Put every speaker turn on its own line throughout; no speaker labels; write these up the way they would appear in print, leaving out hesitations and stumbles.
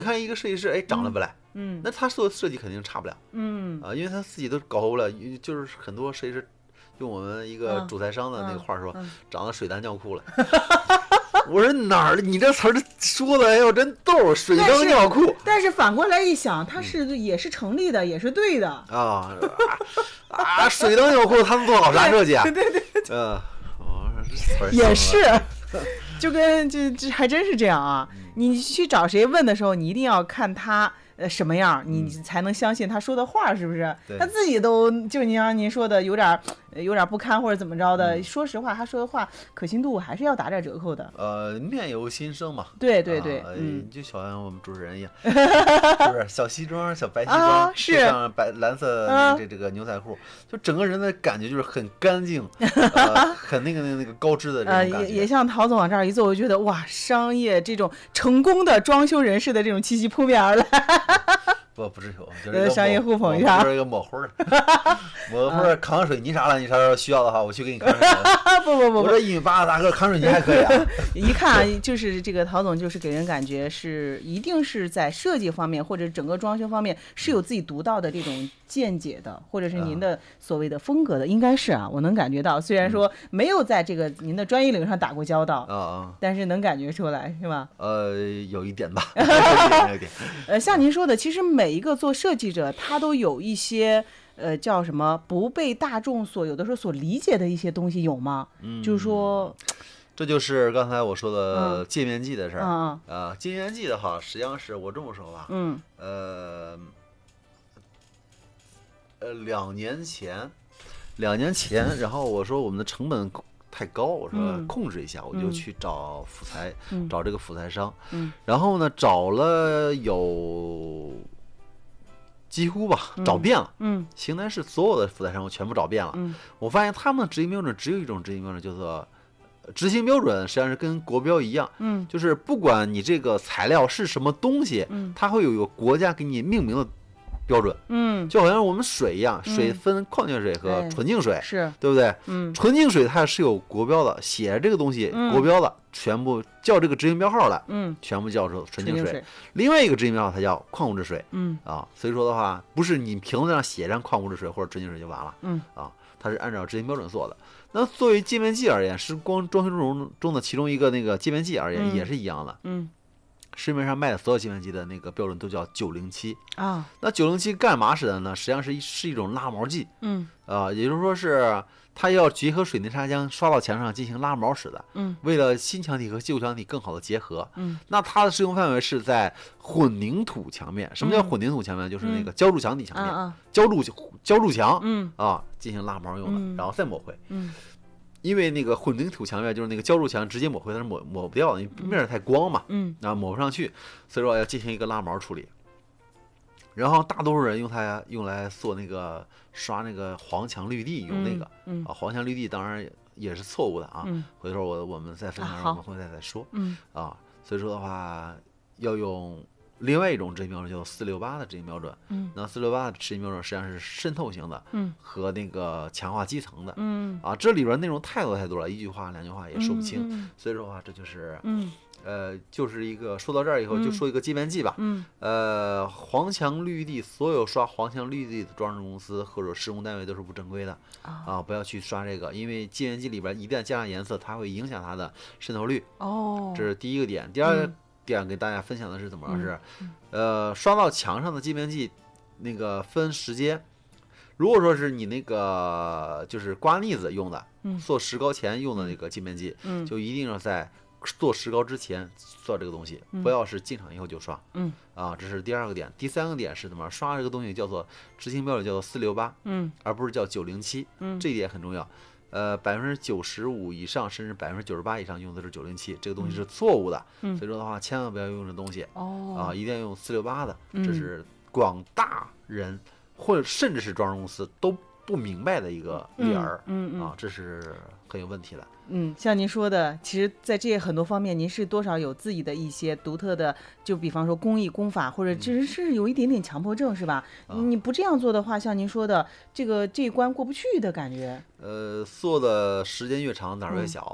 看一个设计师，哎，长得不赖，那他做的设计肯定差不了，因为他自己都搞不了，就是很多设计师用我们一个主材商的那个话说，长得水单尿裤了。我说哪儿？你这词儿说的哎呦真逗，水当尿裤。
但是反过来一想，它也是成立的，也是对的
啊！水当尿裤，他们做好啥设计啊？
对，
这词儿
也是，就跟这还真是这样啊！你去找谁问的时候，你一定要看他什么样，你才能相信他说的话，是不是？他自己都就您说的有点不堪或者怎么着的，说实话，他说的话可信度还是要打点折扣的。
面由心生嘛。
对，
就好像我们主持人一样，是不是？小西装，小白西装，
是
上蓝色这个牛仔裤，就整个人的感觉就是很干净，很那个高知的这种感觉。
也像陶总往这儿一坐，我觉得哇，商业这种成功的装修人士的这种气息扑面而来。
不至于，就是
商业互捧一下，
就是一个抹灰儿，抹灰儿扛水泥啥了，你啥时候需要的话，我去给你扛水泥。
不，
我这1米8的大个扛水泥还可以啊。
一看就是这个陶总，就是给人感觉是一定是在设计方面或者整个装修方面是有自己独到的这种见解的，或者是您的所谓的风格的，应该是啊，我能感觉到，虽然说没有在这个您的专业领域上打过交道但是能感觉出来，是吧？
有一点吧，有一
点。像您说的，其实每一个做设计者，他都有一些叫什么不被大众有的时候所理解的一些东西，有吗？就是说，
这就是刚才我说的界面记的事儿。界面记的话，实际上是我这么说吧。2年前，然后我说我们的成本太高，我说控制一下，我就去找辅材，找这个辅材商。然后呢，找了有几乎吧，找遍了。邢台市所有的辅材商我全部找遍了。我发现他们的执行标准只有一种执行标准，叫做执行标准，实际上是跟国标一样。就是不管你这个材料是什么东西，它会有一个国家给你命名的标准。就好像我们水一样，水分矿泉水和纯净水，
是
对不对？纯净水它是有国标的，写这个东西国标的，全部叫这个执行标号来，全部叫做纯净水。另外一个执行标号它叫矿物质水。所以说的话，不是你瓶子上写上矿物质水或者纯净水就完了。它是按照执行标准做的。那作为界面剂而言，是光装修中的其中一个那个界面剂而言，也是一样的。市面上卖的所有界面剂的那个标准都叫907
啊。
那907干嘛使的呢？实际上是一种拉毛剂。也就是说是它要结合水泥砂浆刷到墙上进行拉毛使的。为了新墙体和旧墙体更好的结合。那它的适用范围是在混凝土墙面。什么叫混凝土墙面？就是那个浇筑墙体墙面，浇筑墙进行拉毛用的，然后再抹灰。因为那个混凝土墙面就是那个浇筑墙直接抹灰，它是抹不掉的，因为面太光嘛，抹不上去，所以说要进行一个拉毛处理。然后大多数人用它用来做那个刷那个黄墙绿地，用那个黄墙绿地当然也是错误的啊。回头我们再分享，我们会再说。所以说的话要用另外一种执行标准，叫468的执行标准。那468的执行标准实际上是渗透型的，和那个强化基层的。这里边内容太多了，一句话2句话也说不清。所以说的话，这就是就是一个说到这儿以后，就说一个界面剂吧。黄墙绿地，所有刷黄墙绿地的装饰公司或者施工单位都是不正规的不要去刷这个，因为界面剂里边一旦加上颜色，它会影响它的渗透率。这是第一个点。第二个点给大家分享的是怎么着？是刷到墙上的界面剂，那个分时间。如果说是你那个就是刮腻子用的，做石膏前用的那个界面剂，就一定要在做石膏之前做这个东西，不要是进场以后就刷。这是第二个点。第三个点是怎么刷这个东西？叫做执行标准，叫做468，而不是叫907。这一点很重要。95%以上甚至98%以上用的是907，这个东西是错误的。所以说的话，千万不要用这东西。一定要用468的。这是广大人或者甚至是装饰公司都不明白的一个理儿。这是很有问题的。
像您说的，其实在这些很多方面，您是多少有自己的一些独特的，就比方说工艺工法，或者只是有一点点强迫症，是吧？你不这样做的话，像您说的，这一关过不去的感觉。
做的时间越长，胆儿越小。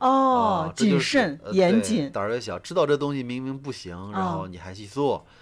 谨慎、严谨，
胆儿越小，知道这东西明明不行，然后你还去做，